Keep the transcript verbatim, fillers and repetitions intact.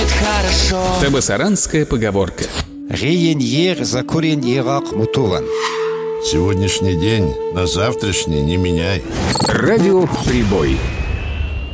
будет хорошо. Табасаранская поговорка. Рейеньер закурен ирак мутуван. Сегодняшний день на завтрашний не меняй. Радио «Прибой».